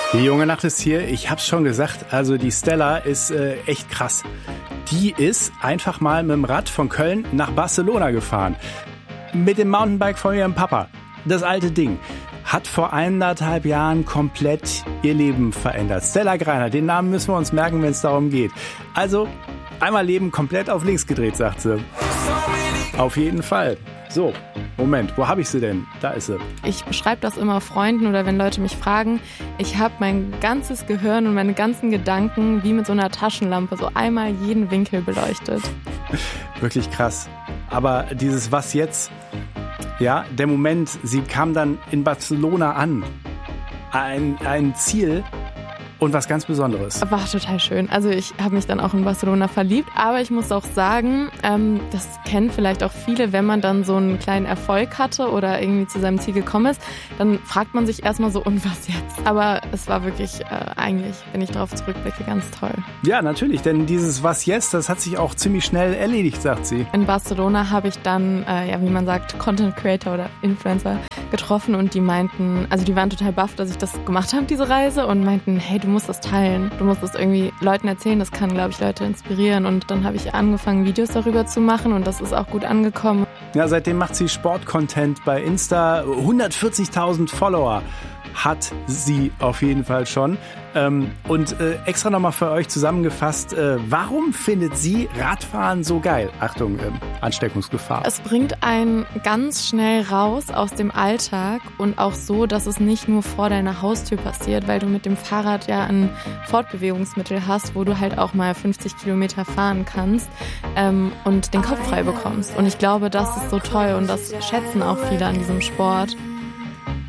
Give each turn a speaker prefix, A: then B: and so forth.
A: Die junge Nacht ist hier. Ich hab's schon gesagt, also die Stella ist echt krass. Die ist einfach mal mit dem Rad von Köln nach Barcelona gefahren. Mit dem Mountainbike von ihrem Papa. Das alte Ding. Hat vor 1,5 Jahren komplett ihr Leben verändert. Stella Greiner, den Namen müssen wir uns merken, wenn es darum geht. Also, einmal Leben komplett auf links gedreht, sagt sie. Auf jeden Fall. So, Moment, wo habe ich sie denn? Da ist sie.
B: Ich beschreibe das immer Freunden oder wenn Leute mich fragen. Ich habe mein ganzes Gehirn und meine ganzen Gedanken wie mit so einer Taschenlampe so einmal jeden Winkel beleuchtet.
A: Wirklich krass. Aber dieses Was jetzt? Ja, der Moment, sie kam dann in Barcelona an. Ein Ziel und was ganz Besonderes.
B: War total schön. Also ich habe mich dann auch in Barcelona verliebt. Aber ich muss auch sagen, das kennen vielleicht auch viele, wenn man dann so einen kleinen Erfolg hatte oder irgendwie zu seinem Ziel gekommen ist, dann fragt man sich erstmal so, und was jetzt? Aber es war wirklich eigentlich, wenn ich darauf zurückblicke, ganz toll.
A: Ja, natürlich, denn dieses Was jetzt, das hat sich auch ziemlich schnell erledigt, sagt sie.
B: In Barcelona habe ich dann, wie man sagt, Content Creator oder Influencer getroffen und die meinten, also die waren total baff, dass ich das gemacht habe, diese Reise, und meinten, hey, du musst das teilen, du musst das irgendwie Leuten erzählen, das kann, glaube ich, Leute inspirieren. Und dann habe ich angefangen, Videos darüber zu machen und das ist auch gut angekommen.
A: Ja, seitdem macht sie Sportcontent bei Insta, 140.000 Follower hat sie auf jeden Fall schon. Und extra nochmal für euch zusammengefasst, warum findet sie Radfahren so geil? Achtung, Ansteckungsgefahr.
B: Es bringt einen ganz schnell raus aus dem Alltag und auch so, dass es nicht nur vor deiner Haustür passiert, weil du mit dem Fahrrad ja ein Fortbewegungsmittel hast, wo du halt auch mal 50 Kilometer fahren kannst und den Kopf frei bekommst. Und ich glaube, das ist so toll und das schätzen auch viele an diesem Sport.